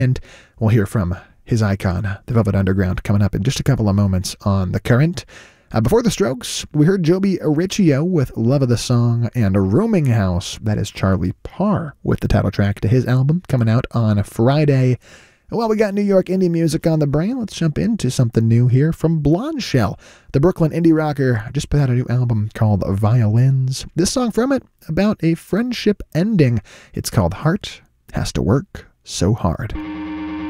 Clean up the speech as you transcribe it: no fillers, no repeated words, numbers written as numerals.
And we'll hear from his icon, the Velvet Underground, coming up in just a couple of moments on The Current. Before the Strokes, we heard Joby Riccio with Love of the Song, and a Rooming House, that is Charlie Parr, with the title track to his album coming out on Friday. While we got New York indie music on the brain, let's jump into something new here from Blonde Shell. The Brooklyn indie rocker just put out a new album called Violins. This song from it, about a friendship ending. It's called Heart Has to Work So Hard.